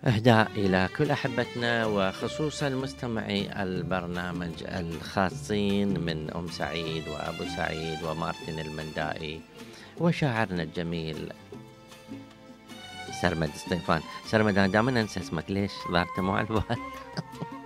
إهداء إلى كل أحبتنا وخصوصا مستمعي البرنامج الخاصين من أم سعيد وأبو سعيد ومارتن المندائي وشاعرنا الجميل سرمد ستيفان. سرمد، أنا دائما أنسى اسمك، ليش ظهرت مو على البال؟